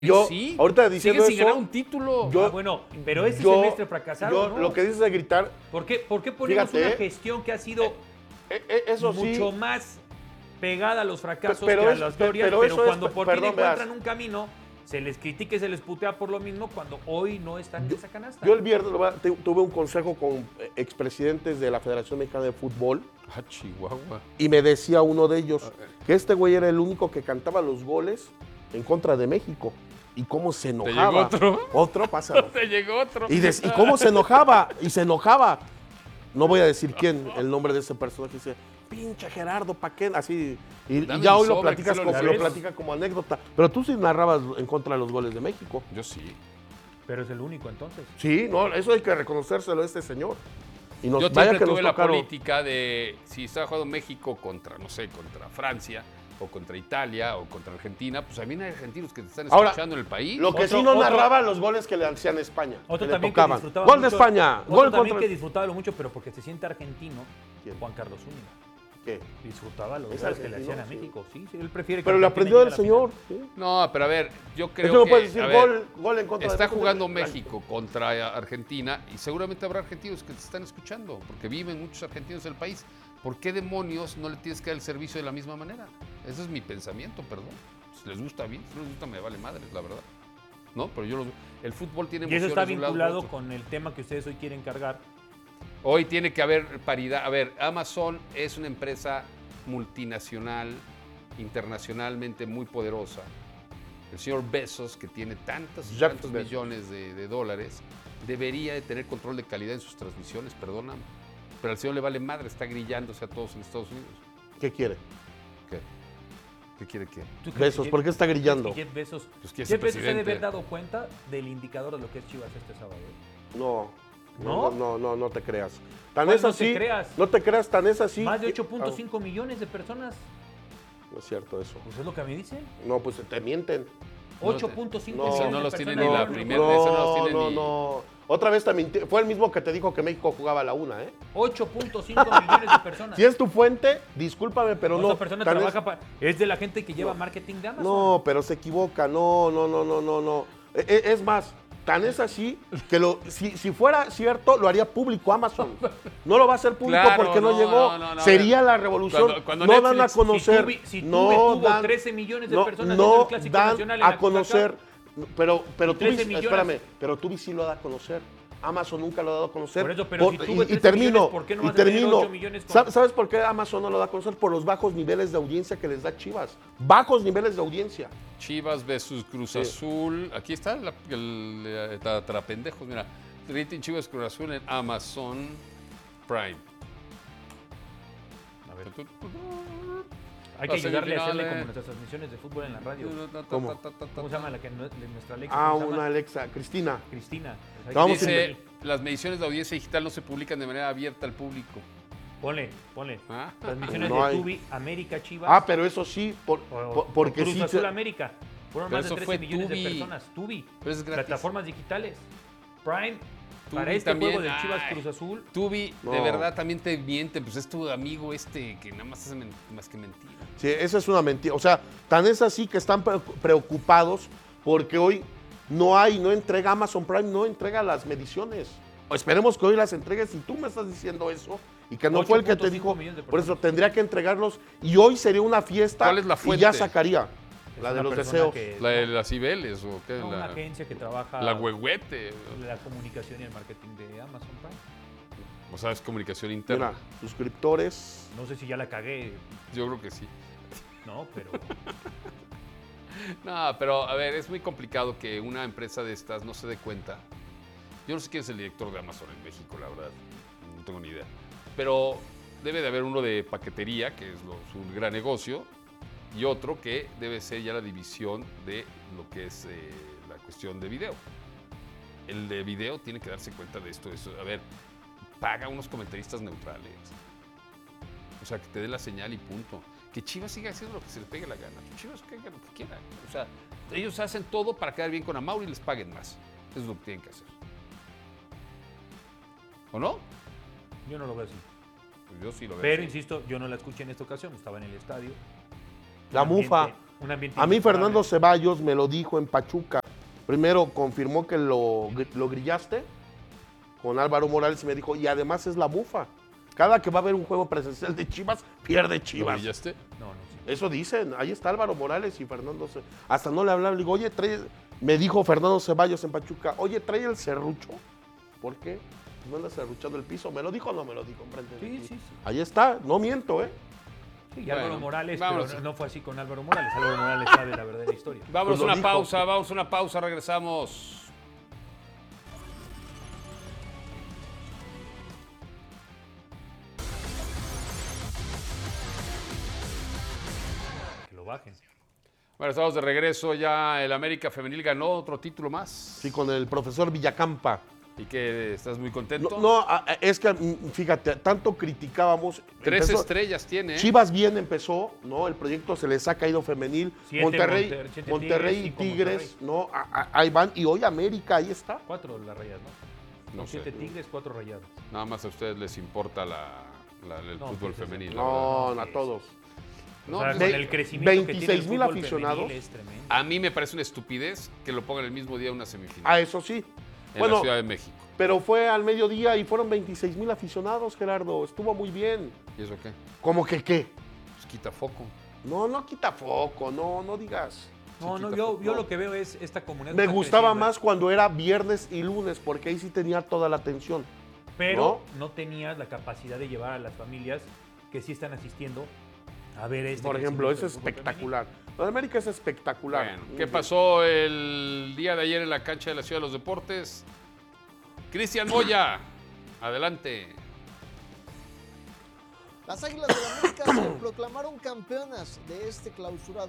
Yo, sí, ahorita diciendo sigue sin ganar eso, un título. yo- bueno, pero ese yo- semestre fracasaron, ¿no? Lo que dices de gritar, ¿Por qué ponemos Fíjate, una gestión que ha sido eso sí. mucho más pegada a los fracasos Pero que a es- las glorias, pero pero, eso es- cuando por fin perdón, encuentran veas. un camino, se les critica y se les putea por lo mismo cuando hoy no están en esa canasta? Yo el viernes tuve un consejo con expresidentes de la Federación Mexicana de Fútbol Ah, Chihuahua. y me decía uno de ellos que este güey era el único que cantaba los goles en contra de México. Y cómo se enojaba. llegó otro? Otro, pásalo. Te llegó otro. Y cómo se enojaba. Y se enojaba. No voy a decir quién, el nombre de ese personaje. Dice, pinche Gerardo, ¿pa' qué? Así. Y Dame ya un hoy lo sobre, platicas que como, se lo lo platica como anécdota. Pero tú sí narrabas en contra de los goles de México. Yo sí. Pero es el único entonces. Sí, no, eso hay que reconocérselo a este señor. Y nos Yo vaya siempre que nos tuve la tocaron. política de si estaba jugando México contra, no sé, contra Francia, o contra Italia, o contra Argentina, pues también hay argentinos que te están Ahora, escuchando en el país. Lo que Otro- sí no otro- narraba los goles que le hacían a España. Otro que le también tocaban. que disfrutaba Gol mucho, de España. otro Gol también contra. que disfrutaba mucho, pero porque se siente argentino, ¿Quién? Juan Carlos Zúñiga. ¿Qué? Disfrutaba los Es goles que le argentino, hacían a sí. México. Sí, sí, él prefiere que Pero le Argentina aprendió llegue del a la final. señor. ¿sí? No, pero a ver, yo creo Es que no que puedes decir a ver, gol en contra de está México. jugando México contra Argentina y seguramente habrá argentinos que te están escuchando, porque viven muchos argentinos en el país. ¿Por qué demonios no le tienes que dar el servicio de la misma manera? Ese es mi pensamiento, perdón. Si les gusta bien, si no les gusta me vale madre, la verdad. ¿No? Pero el fútbol tiene Y eso está emociones de un lado y vinculado otro. con el tema que ustedes hoy quieren cargar. Hoy tiene que haber paridad. A ver, Amazon es una empresa multinacional, internacionalmente muy poderosa. El señor Bezos, que tiene tantos y Jeff tantos Bezos. millones de dólares, debería de tener control de calidad en sus transmisiones, perdóname. Pero al señor le vale madre, está grillándose a todos en Estados Unidos. ¿Qué quiere? ¿Qué? ¿Qué quiere qué? ¿Tú crees Besos, que ¿por qué está grillando? que Jeff Bezos, Pues que es Jeff el Bezos se debe presidente. haber dado cuenta del indicador de lo que es Chivas este sábado. No te creas. Tan ¿Cuál es no así. te creas? No te creas, tan es así. Más de que- 8.5 millones de personas. No es cierto eso. Pues es lo que me dicen. No, pues te mienten. 8.5 No, millones no de los tiene personas. ni la No, primera. Eso no los tiene no, ni- no. Otra vez te mintió. Fue el mismo que te dijo que México jugaba a la una, ¿eh? 8.5 millones de personas. Si es tu fuente, discúlpame, pero no. Esa persona tan trabaja es de la gente que lleva marketing de Amazon. No, pero se equivoca. No. Es más, tan es así que si fuera cierto, lo haría público Amazon. No lo va a hacer público Claro, porque no, no, llegó. no, Sería la revolución. Cuando no dan a Netflix- conocer. Si no Tuve tuvo dan, 13 millones de no, personas no viendo el Clásico dan Nacional en a la conocer. Pero 13 Tubi, millones. espérame, pero Tubi sí lo da a conocer. Amazon nunca lo ha dado a conocer. Por eso, pero si tuvo 13 termino, millones, ¿por qué no vas a tener 8 millones con- ¿Sabes por qué Amazon no lo da a conocer? Por los bajos niveles de audiencia que les da Chivas. Bajos niveles de audiencia. Chivas versus Cruz Azul. Aquí está el trapendejos, mira. Rating Chivas Cruz Azul en Amazon Prime. A ver, hay que Las ayudarle a hacerle semifinales. como nuestras transmisiones de fútbol en la radio. ¿Cómo? ¿Cómo se llama la que nuestra Alexa? Ah, ¿cómo se llama? una Alexa. Cristina. Cristina. Vamos a Dice, las mediciones de audiencia digital no se publican de manera abierta al público. Ponle. Ah. Transmisiones No de hay. Tubi, América, Chivas. Ah, pero eso sí, porque Cruz sí. Azul América. Fueron Pero más de eso 13 fue millones Tubi. de personas. Tubi. Pero es gratis. Plataformas digitales. Prime. Tubi Para este también. juego de Chivas Ay. Cruz Azul. Tubi, de No. verdad, también te miente. Pues es tu amigo que nada más hace más que mentir. Sí, esa es una mentira. O sea, tan es así que están preocupados porque hoy no entrega Amazon Prime, no entrega las mediciones. Esperemos que hoy las entregues. Si tú me estás diciendo eso y que no fue el que te 8.5 dijo, millones de por eso personas. tendría que entregarlos y hoy sería una fiesta. ¿Cuál es la y fuente? ya sacaría Es la de una los persona deseos. que- ¿La de las Cibeles o qué? no, una la, agencia que trabaja la huehuete. la comunicación y el marketing de Amazon Prime. O sea, es comunicación interna. Mira, suscriptores. No sé si ya la cagué, Yo creo que sí. ¿no? Pero No, pero a ver, es muy complicado que una empresa de estas no se dé cuenta. Yo no sé quién es el director de Amazon en México, la verdad. No tengo ni idea. Pero debe de haber uno de paquetería, que es su gran negocio, y otro que debe ser ya la división de lo que es la cuestión de video. El de video tiene que darse cuenta de esto. A ver, paga unos comentaristas neutrales. O sea, que te dé la señal y punto. Que Chivas siga haciendo lo que se le pegue la gana. Que Chivas que haga lo que quiera. O sea, ellos hacen todo para quedar bien con Amauri y les paguen más. Eso es lo que tienen que hacer. ¿O no? yo no lo veo así. Pues yo sí lo veo. Pero así. insisto, yo no la escuché en esta ocasión, estaba en el estadio. La Un ambiente- mufa. Un ambiente A mí Fernando inigualable. Ceballos me lo dijo en Pachuca. Primero confirmó que lo grillaste con Álvaro Morales y me dijo, y además es la bufa. Cada que va a haber un juego presencial de Chivas, pierde ¿Lo Chivas. brillaste? No, no, sí. Eso dicen, ahí está Álvaro Morales y Fernando Ceballos. Hasta no le hablaba, le digo, oye, me dijo Fernando Ceballos en Pachuca, oye, trae el serrucho. ¿Por qué? ¿No anda serruchando el piso? ¿Me lo dijo o no me lo dijo? Enfrente de Sí, ti. sí, sí. Ahí está, no miento, ¿eh? Sí, y Álvaro Bueno, Morales, vámonos. pero no fue así con Álvaro Morales. Álvaro Morales sabe la verdadera historia. Vámonos Pues lo a dijo. vamos a una pausa, regresamos. Que lo bajen. Bueno, estamos de regreso ya. El América Femenil ganó otro título más. Sí, con el profesor Villacampa. ¿Y que estás muy contento? Es que, fíjate, tanto criticábamos. 3 empezó- estrellas tiene. ¿eh? Chivas bien empezó, ¿no? El proyecto se les ha caído femenil. 7 Monterrey Tigres, y 5 Tigres, ¿no? Ahí van. Y hoy América, ahí está. 4 las rayas, ¿no? No Son sé. 7 Tigres, 4 rayadas. Nada más a ustedes les importa el No, fútbol pues, femenil. No, la a verdad. todos. No, O sea, pues, con el crecimiento que tiene el 26,000 fútbol aficionados. femenil es tremendo. a mí me parece una estupidez que lo pongan el mismo día una semifinal. Ah, eso sí. en Bueno, la Ciudad de México. pero fue al mediodía y fueron 26,000 aficionados, Gerardo. Estuvo muy bien. ¿Y eso qué? ¿Cómo que qué? Pues quita foco. No quita foco, no digas. No, no, Chiquita yo fútbol. lo que veo es esta comunidad. Me está gustaba creciendo, más cuando era viernes y lunes, porque ahí sí tenía toda la atención. pero no tenías la capacidad de llevar a las familias que sí están asistiendo a ver este Por ejemplo, crecimiento eso es del fútbol espectacular. Lo de América es espectacular. Bueno, ¿qué pasó el día de ayer en la cancha de la Ciudad de los Deportes? Cristian Moya, adelante. Las Águilas del América se proclamaron campeonas de este clausura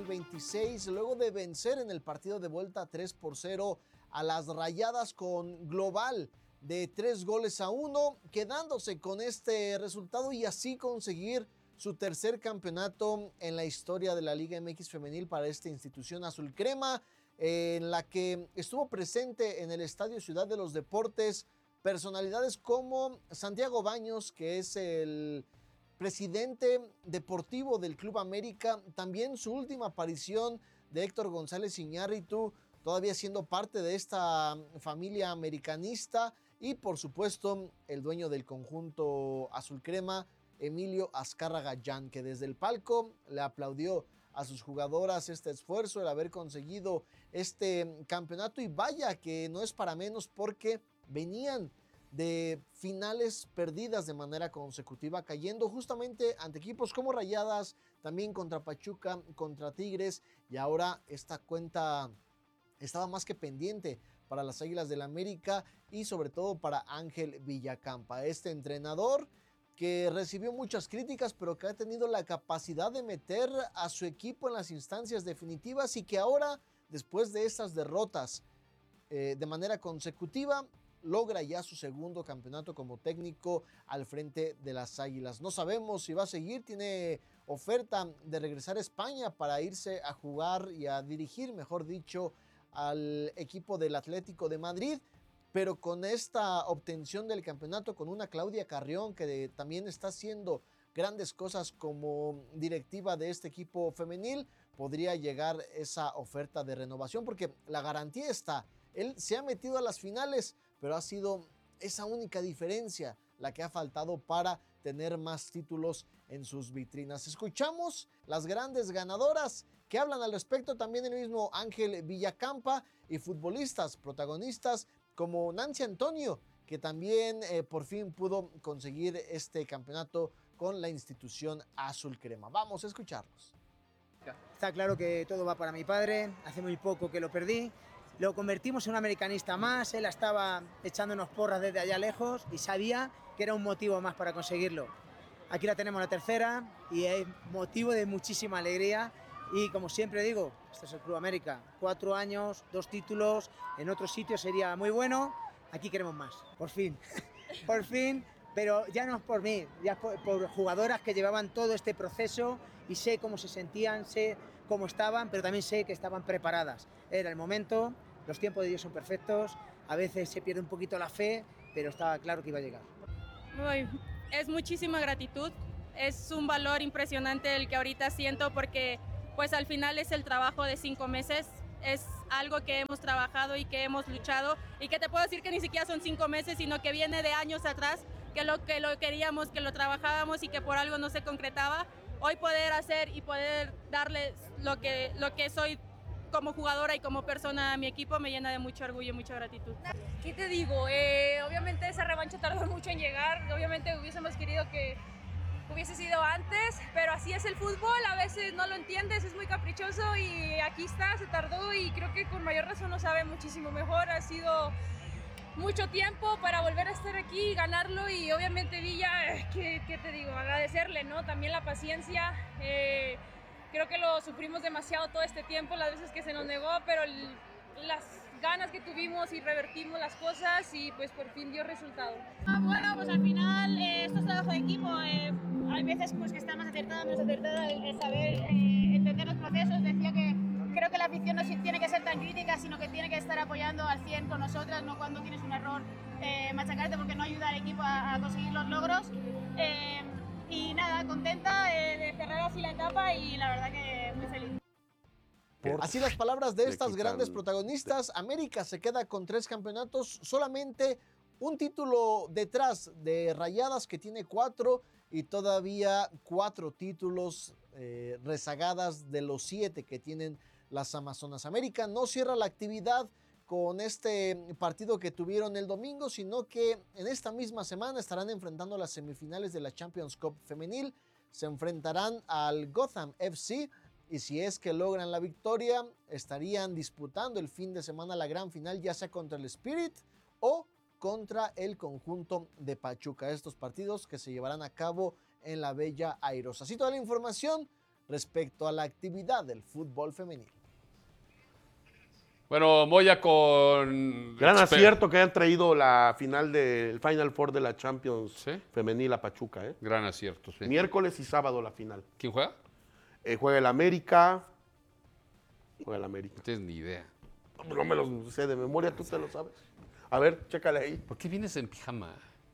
2026 luego de vencer en el partido de vuelta 3-0 a las Rayadas con global de 3-1, quedándose con este resultado y así conseguir su tercer campeonato en la historia de la Liga MX Femenil para esta institución azul crema, en la que estuvo presente en el Estadio Ciudad de los Deportes personalidades como Santiago Baños, que es el presidente deportivo del Club América, también su última aparición de Héctor González Iñárritu, todavía siendo parte de esta familia americanista, y por supuesto el dueño del conjunto azul crema, Emilio Azcárraga Llán, que desde el palco le aplaudió a sus jugadoras este esfuerzo, el haber conseguido este campeonato, y vaya que no es para menos porque venían de finales perdidas de manera consecutiva, cayendo justamente ante equipos como Rayadas, también contra Pachuca, contra Tigres, y ahora esta cuenta estaba más que pendiente para las Águilas del América y sobre todo para Ángel Villacampa, este entrenador que recibió muchas críticas, pero que ha tenido la capacidad de meter a su equipo en las instancias definitivas y que ahora, después de estas derrotas de manera consecutiva, logra ya su segundo campeonato como técnico al frente de las Águilas. No sabemos si va a seguir, tiene oferta de regresar a España para irse a jugar y a dirigir, mejor dicho, al equipo del Atlético de Madrid, pero con esta obtención del campeonato, con una Claudia Carrión que también está haciendo grandes cosas como directiva de este equipo femenil, podría llegar esa oferta de renovación, porque la garantía está. Él se ha metido a las finales, pero ha sido esa única diferencia la que ha faltado para tener más títulos en sus vitrinas. Escuchamos las grandes ganadoras que hablan al respecto, también el mismo Ángel Villacampa y futbolistas protagonistas como Nancy Antonio, que también por fin pudo conseguir este campeonato con la institución azul crema. Vamos a escucharlos. Está claro que todo va para mi padre, hace muy poco que lo perdí. Lo convertimos en un americanista más, él estaba echándonos porras desde allá lejos y sabía que era un motivo más para conseguirlo. Aquí la tenemos la tercera y es motivo de muchísima alegría y como siempre digo, este es el Club América, 4 años, 2 títulos, en otros sitios sería muy bueno, aquí queremos más, por fin, por fin, pero ya no es por mí, ya es por jugadoras que llevaban todo este proceso y sé cómo se sentían, sé cómo estaban, pero también sé que estaban preparadas. Era el momento, los tiempos de Dios son perfectos, a veces se pierde un poquito la fe, pero estaba claro que iba a llegar. Es muchísima gratitud, es un valor impresionante el que ahorita siento porque pues al final es el trabajo de 5 meses. Es algo que hemos trabajado y que hemos luchado, y que te puedo decir que ni siquiera son 5 meses, sino que viene de años atrás, que lo queríamos, que lo trabajábamos y que por algo no se concretaba. Hoy poder hacer y poder darles lo que soy como jugadora y como persona a mi equipo me llena de mucho orgullo y mucha gratitud. ¿Qué te digo? Obviamente esa revancha tardó mucho en llegar, obviamente hubiésemos querido que hubiese sido antes, pero así es el fútbol, a veces no lo entiendes, es muy caprichoso y aquí está, se tardó y creo que con mayor razón lo sabe muchísimo mejor, ha sido mucho tiempo para volver a estar aquí y ganarlo, y obviamente Villa, ¿qué te digo? Agradecerle, ¿no? También la paciencia, creo que lo sufrimos demasiado todo este tiempo, las veces que se nos negó, pero las ganas que tuvimos y revertimos las cosas y pues por fin dio resultado. Bueno, pues al final esto es trabajo de equipo, hay veces pues que está más acertada, menos acertada, el saber entender los procesos. Decía que creo que la afición no tiene que ser tan crítica, sino que tiene que estar apoyando al 100 con nosotras, no cuando tienes un error machacarte, porque no ayuda al equipo a conseguir los logros. Y nada, contenta de cerrar así la etapa y la verdad que muy feliz. Así las palabras de estas grandes protagonistas. América se queda con 3 campeonatos, solamente un título detrás de Rayadas, que tiene 4, y todavía 4 títulos rezagadas de los 7 que tienen las Amazonas. América no cierra la actividad con este partido que tuvieron el domingo, sino que en esta misma semana estarán enfrentando las semifinales de la Champions Cup femenil. Se enfrentarán al Gotham FC, y si es que logran la victoria, estarían disputando el fin de semana la gran final, ya sea contra el Spirit o contra el conjunto de Pachuca. Estos partidos que se llevarán a cabo en la Bella Airosa. Así toda la información respecto a la actividad del fútbol femenil. Bueno, Moya con... Gran acierto que hayan traído la final del Final Four de la Champions femenil a Pachuca. Gran acierto, sí. Miércoles y sábado la final. ¿Quién juega? Juega el América. No tienes ni idea. No me lo sé de memoria, tú te lo sabes. A ver, chécale ahí. ¿Por qué vienes en pijama?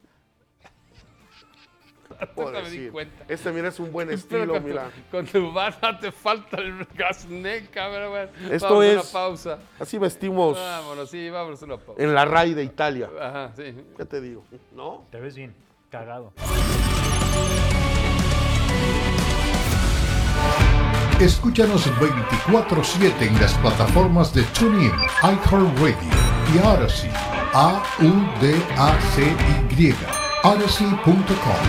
Me di cuenta. Este, mira, es un buen estilo, mira. Con tu barba te falta el gasné, cabrón. Esto vamos es... a una pausa. Así vestimos... Vámonos, sí, vamos a una pausa. En la RAI de Italia. Ajá, sí. ¿Qué te digo? ¿No? Te ves bien, cagado. Escúchanos 24/7 en las plataformas de TuneIn, iHeartRadio y Odyssey. AUDACY. Odyssey.com.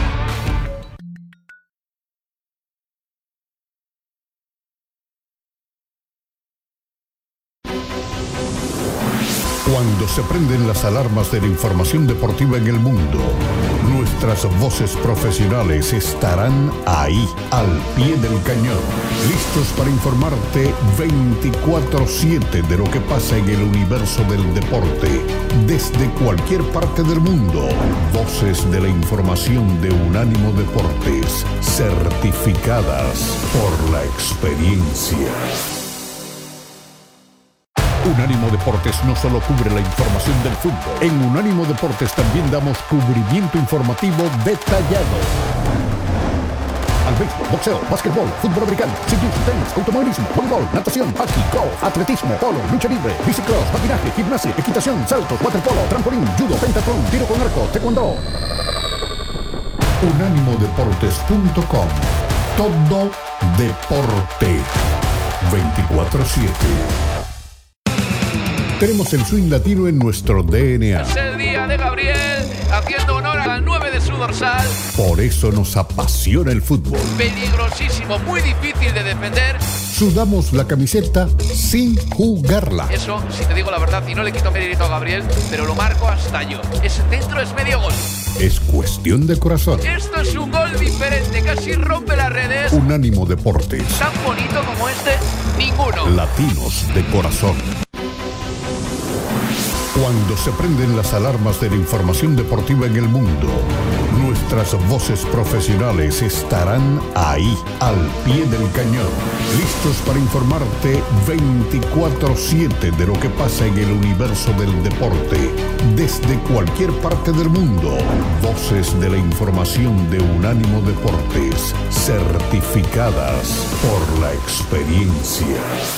Cuando se prenden las alarmas de la información deportiva en el mundo, nuestras voces profesionales estarán ahí, al pie del cañón, listos para informarte 24/7 de lo que pasa en el universo del deporte, desde cualquier parte del mundo. Voces de la información de Unánimo Deportes, certificadas por la experiencia. Unánimo Deportes no solo cubre la información del fútbol. En Unánimo Deportes también damos cubrimiento informativo detallado al béisbol, boxeo, básquetbol, fútbol americano, ciclismo, tenis, automovilismo, voleibol, natación, hockey, golf, atletismo, polo, lucha libre, bicicross, patinaje, gimnasia, equitación, saltos, waterpolo, trampolín, judo, pentatlón, tiro con arco, taekwondo. Unánimodeportes.com. Todo deporte 24/7. Tenemos el swing latino en nuestro DNA. Es el día de Gabriel, haciendo honor a la 9 de su dorsal. Por eso nos apasiona el fútbol. Peligrosísimo, muy difícil de defender. Sudamos la camiseta sin jugarla. Eso, si te digo la verdad, y no le quito mérito a Gabriel, pero lo marco hasta yo. Ese centro es medio gol. Es cuestión de corazón. Esto es un gol diferente, casi rompe las redes. Unánimo Deportes. Tan bonito como este, ninguno. Latinos de corazón. Cuando se prenden las alarmas de la información deportiva en el mundo, nuestras voces profesionales estarán ahí, al pie del cañón, listos para informarte 24/7 de lo que pasa en el universo del deporte, desde cualquier parte del mundo. Voces de la información de Unánimo Deportes, certificadas por la experiencia.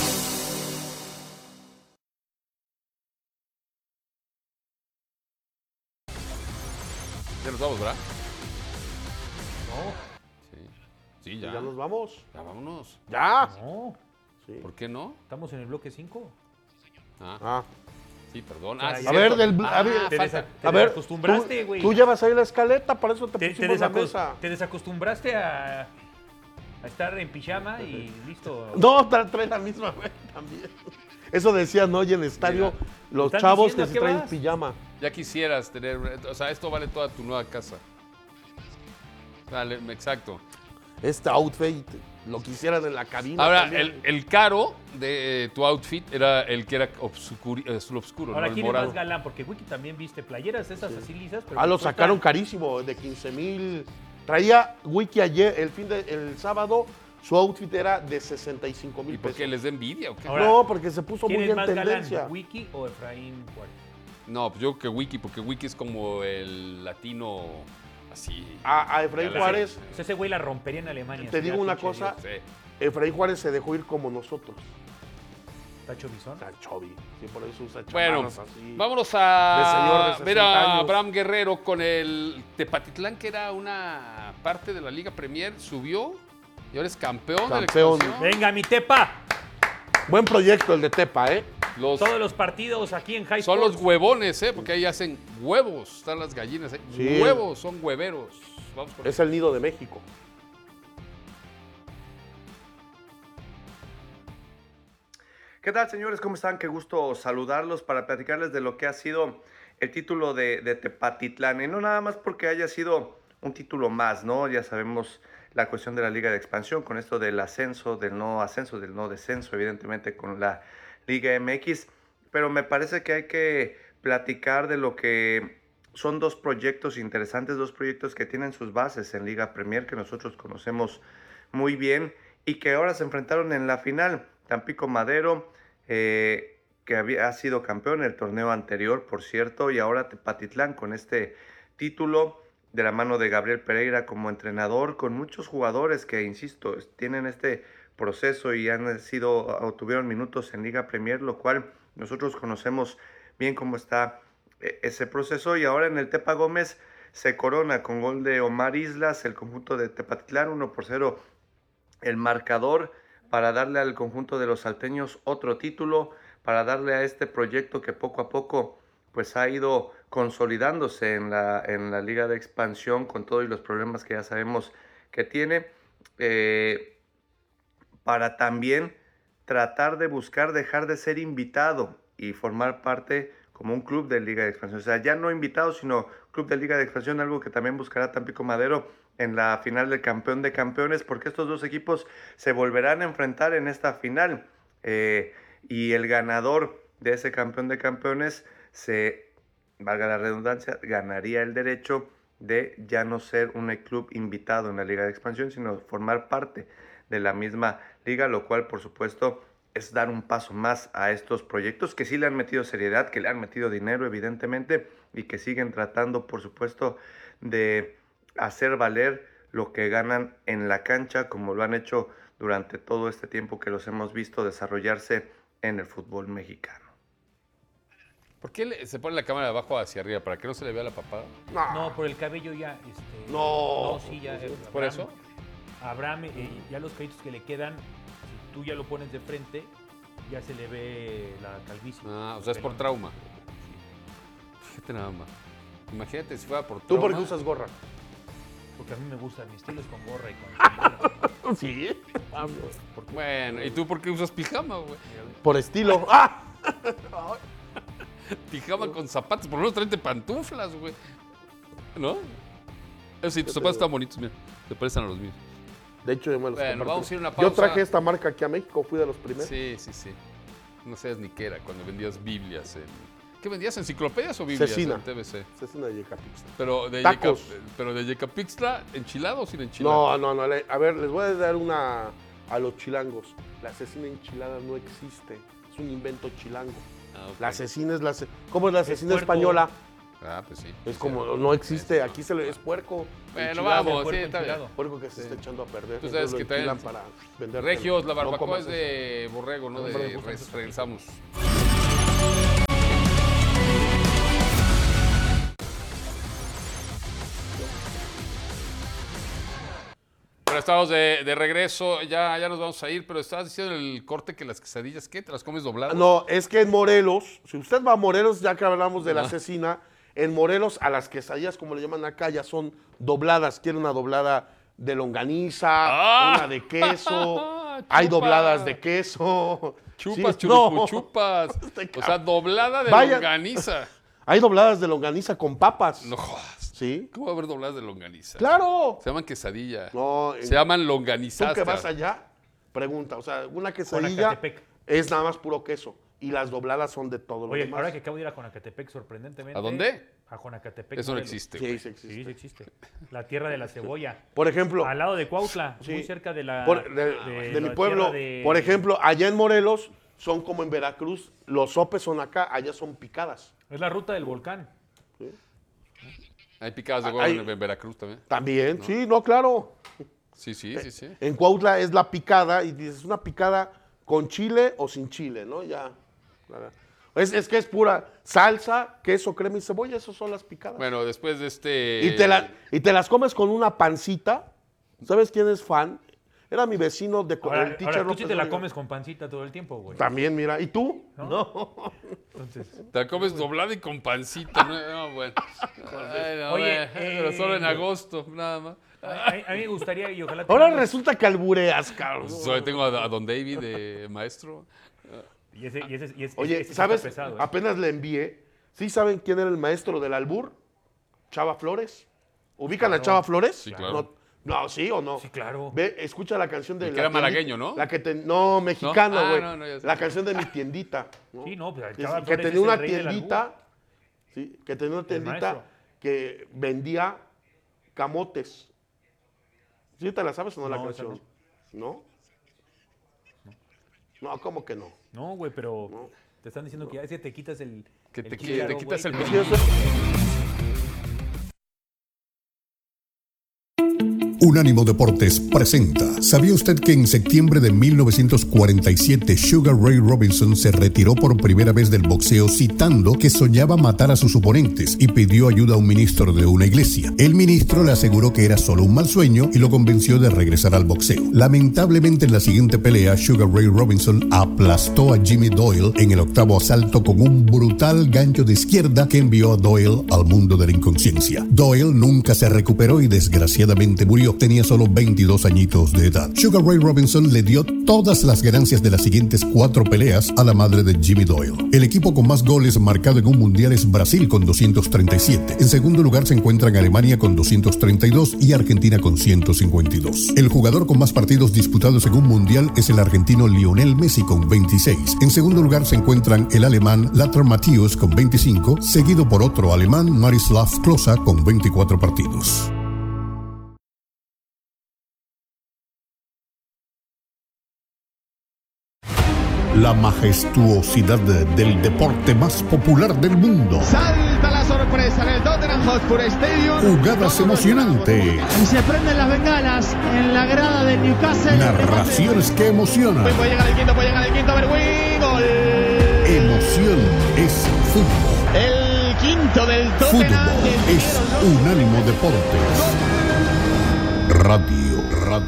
Ya nos vamos, ¿verdad? No. Sí, ya. ¿Ya nos vamos? Ya vámonos. ¿Ya? No, Sí. ¿Por qué no? estamos en el bloque 5. Ah. Sí, perdón. Ah, Sí, a ver, cierto. a ver, Te falta. desacostumbraste, güey. Tú llevas ahí la escaleta, para eso te Te pusimos la mesa. desacostumbraste a estar en pijama y listo. No, trae la misma, güey, también. Eso decían hoy en el estadio Mira, los ¿están chavos diciendo que a se qué traen vas? pijama. Ya quisieras tener, o sea, esto vale toda tu nueva casa. Dale, exacto. Este outfit lo quisieran en la cabina. Ahora, también. el caro de tu outfit era el que era oscuro, Ahora, ¿no? El ¿quién es morado. más galán? Porque Wiki también viste playeras esas así lisas. Pero Lo cuestan- sacaron carísimo, de 15,000. Traía Wiki ayer, el sábado, su outfit era de 65,000 ¿Y por pesos. qué les da envidia o qué? Ahora, No, porque se puso ¿Quién muy es en más tendencia. galán, Wiki o Efraín Juárez? No, pues yo creo que Wiki, porque Wiki es como el latino así. A Efraín galán. Juárez, Pues ese güey la rompería en Alemania. te si digo hubiera una pinche cosa, Sí. Efraín Juárez se dejó ir como nosotros. Tacho Bisón. Tan chovi. Sí, por eso usa Bueno, chamarras así. vámonos De a señor de ver 60 a años. Abraham Guerrero con el Tepatitlán, que era una parte de la Liga Premier, subió y ahora es campeón, de la Campeón. expansión. Venga, mi Tepa. Buen proyecto el de Tepa, ¿eh? Todos los partidos aquí en High Son Sports. los huevones, porque ahí hacen huevos, están las gallinas. Sí. Huevos, son hueveros. Vamos con Es el nido de México. ¿Qué tal, señores? ¿Cómo están? Qué gusto saludarlos para platicarles de lo que ha sido el título de Tepatitlán. Y no nada más porque haya sido un título más, ¿no? Ya sabemos la cuestión de la Liga de Expansión, con esto del ascenso, del no descenso, evidentemente con la Liga MX. Pero me parece que hay que platicar de lo que son dos proyectos interesantes, dos proyectos que tienen sus bases en Liga Premier, que nosotros conocemos muy bien y que ahora se enfrentaron en la final. Tampico Madero, que ha sido campeón en el torneo anterior, por cierto, y ahora Tepatitlán con este título de la mano de Gabriel Pereira como entrenador, con muchos jugadores que, insisto, tienen este proceso y tuvieron minutos en Liga Premier, lo cual nosotros conocemos bien cómo está ese proceso. Y ahora en el Tepa Gómez se corona con gol de Omar Islas, el conjunto de Tepatitlán, 1-0 el marcador, para darle al conjunto de los salteños otro título, para darle a este proyecto que poco a poco pues ha ido consolidándose en la Liga de Expansión, con todos los problemas que ya sabemos que tiene, para también tratar de buscar dejar de ser invitado y formar parte como un club de Liga de Expansión. O sea, ya no invitado, sino club de Liga de Expansión, algo que también buscará Tampico Madero en la final del campeón de campeones, porque estos dos equipos se volverán a enfrentar en esta final. Y el ganador de ese campeón de campeones, valga la redundancia, ganaría el derecho de ya no ser un club invitado en la Liga de Expansión, sino formar parte de la misma liga, lo cual, por supuesto, es dar un paso más a estos proyectos que sí le han metido seriedad, que le han metido dinero, evidentemente, y que siguen tratando, por supuesto, de hacer valer lo que ganan en la cancha, como lo han hecho durante todo este tiempo que los hemos visto desarrollarse en el fútbol mexicano. ¿Por qué se pone la cámara de abajo hacia arriba? ¿Para que no se le vea la papada? No, por el cabello ya. No. sí, ya. ¿Por eso? Abraham, ya los pelitos que le quedan, si tú ya lo pones de frente, ya se le ve la calvicie. Ah, o sea, es por trauma. Fíjate nada más. Imagínate si fuera por ¿Tú trauma. por qué usas gorra? Porque a mí me gusta, mi estilo es con gorra y con sombrero. Sí. Bueno, ¿y tú por qué usas pijama, güey? Por estilo. ¡Ah! Pijama con zapatos, por lo menos tráete pantuflas, güey. ¿No? Eso sí, tus zapatos están bonitos, mira. Te parecen a los míos. De hecho, yo me los Bueno, compartí. vamos a ir a una Yo pausa. traje esta marca aquí a México, fui de los primeros. Sí. No sabes ni qué era cuando vendías Biblias. ¿Qué vendías? ¿Enciclopedias o Biblias? Cecina. En TBC. Cecina de Yecapixtla. Pero de Tacos. pero de Yecapixtla, ¿enchilado o sin enchilado? No. A ver, les voy a dar una a los chilangos. La cecina enchilada no existe. Es un invento chilango. Ok. La cecina es ¿cómo es la cecina puerco. española? Ah, pues sí. Es como, no existe. Aquí es puerco. Bueno, enchilado. vamos, sí, puerco está bien. enchilado. Puerco que se está echando a perder. Tú sabes Entonces lo que también- enchilan para vender. Regios, la barbacoa comas es de borrego, ¿no? No, De hombre, res. Regresamos. Bueno, estamos de regreso, ya nos vamos a ir, pero estabas diciendo en el corte que las quesadillas, ¿qué? ¿Te las comes dobladas? No, es que en Morelos, si usted va a Morelos, ya que hablamos de la cecina, en Morelos a las quesadillas, como le llaman acá, ya son dobladas. Quiere una doblada de longaniza, una de queso, hay dobladas de queso. Chupas, Sí, chupas. O sea, doblada de Vaya. longaniza. Hay dobladas de longaniza con papas. No jodas. ¿Sí? ¿Cómo va a haber dobladas de longaniza? ¡Claro! Se llaman quesadilla. No, Se llaman Tú longanizas. que vas allá, pregunta. O sea, una quesadilla Conacatepec. es nada más puro queso. Y las dobladas son de todo lo Oye, demás. ahora que acabo de ir a Conacatepec, sorprendentemente. ¿A dónde? A Conacatepec. Eso no Morelos. existe. Sí, güey. sí existe. Sí, sí existe. La tierra de la cebolla. Por ejemplo, Al lado de Cuautla, Sí. muy cerca de la de mi la pueblo, tierra de- por ejemplo, allá en Morelos son como en Veracruz, los sopes son acá, allá son picadas. Es la ruta del volcán. Hay picadas de huevo Hay- en Veracruz también. También, sí, no, claro. Sí. En Cuautla es la picada y dices, una picada con chile o sin chile, ¿no? Ya. Claro. Es que es pura salsa, queso, crema y cebolla, esas son las picadas. Bueno, después de este... Y te las comes con una pancita. ¿Sabes quién es fan? Era mi vecino de Ahora, el teacher ahora, tú sí López te la Dóriga. comes con pancita todo el tiempo, güey. También, mira. ¿Y tú? No. Entonces, Te la comes doblada y con pancita. No, bueno. Ay, no, Oye, pero solo en agosto, nada más. a mí me gustaría y ojalá... Ahora tengamos- resulta que albureas, cabrón. Solo tengo a Don David de maestro. Oye, ese sí ¿sabes? está pesado, ¿eh? Apenas le envié. ¿Sí saben quién era el maestro del albur? Chava Flores. ¿Ubican a Chava Flores? Sí, claro. No, ¿sí o no? Sí, claro. Ve, escucha la canción de... El que la era tiendita- malagueño, ¿no? No, mexicano, Ah, güey. no, ya sé. La canción de mi tiendita. ¿no? Sí, no, pues Que Chava que Flores tenía es una el rey del albur. tiendita, sí, que tenía una tiendita maestro. que vendía camotes. ¿Sí te la sabes o no, la No, esa canción? ¿No? No, ¿cómo que no? No, güey, pero No. te están diciendo que ya te quitas el... Que te chícharo, quitas güey. el Sí, eso- Unánimo Deportes presenta. ¿Sabía usted que en septiembre de 1947 Sugar Ray Robinson se retiró por primera vez del boxeo citando que soñaba matar a sus oponentes y pidió ayuda a un ministro de una iglesia? El ministro le aseguró que era solo un mal sueño y lo convenció de regresar al boxeo. Lamentablemente en la siguiente pelea Sugar Ray Robinson aplastó a Jimmy Doyle en el octavo asalto con un brutal gancho de izquierda que envió a Doyle al mundo de la inconsciencia. Doyle nunca se recuperó y desgraciadamente murió. Tenía solo 22 añitos de edad. Sugar Ray Robinson le dio todas las ganancias de las siguientes 4 peleas a la madre de Jimmy Doyle. El equipo con más goles marcado en un mundial es Brasil con 237. En segundo lugar se encuentran Alemania con 232 y Argentina con 152. El jugador con más partidos disputados en un mundial es el argentino Lionel Messi con 26. En segundo lugar se encuentran el alemán Lothar Matthäus con 25, seguido por otro alemán Miroslav Klose con 24 partidos. La majestuosidad del deporte más popular del mundo. Salta la sorpresa en el Tottenham Hotspur Stadium. Jugadas emocionantes. Y se prenden las bengalas en la grada de Newcastle. Narraciones que emocionan. Puede llegar el quinto, Berwin. Gol. Emoción es fútbol. El quinto del Tottenham. Fútbol es Unánimo Deportes. Radio.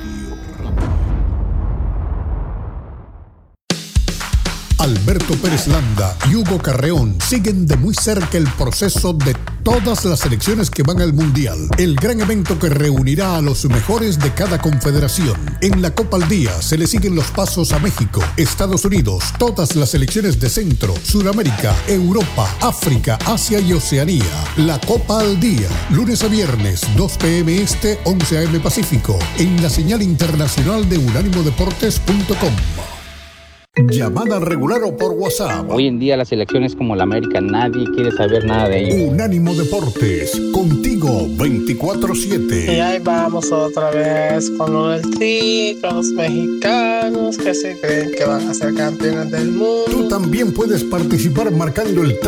Alberto Pérez Landa y Hugo Carreón siguen de muy cerca el proceso de todas las selecciones que van al Mundial. El gran evento que reunirá a los mejores de cada confederación. En la Copa al Día se le siguen los pasos a México, Estados Unidos, todas las selecciones de Centro, Sudamérica, Europa, África, Asia y Oceanía. La Copa al Día, lunes a viernes, 2 p.m. Este, 11 a.m. Pacífico, en la señal internacional de unánimodeportes.com. Llamada regular o por WhatsApp. Hoy en día la selección es como la América, nadie quiere saber nada de ellos. Unánimo Deportes, contigo 24/7. Y ahí vamos otra vez con lo del Tri, con los mexicanos que se creen que van a ser campeones del mundo. Tú también puedes participar marcando el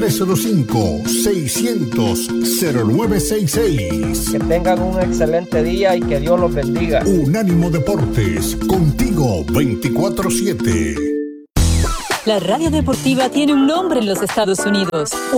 305-600-0966. Que tengan un excelente día y que Dios los bendiga. Unánimo Deportes, contigo 24/7. La radio deportiva tiene un nombre en los Estados Unidos.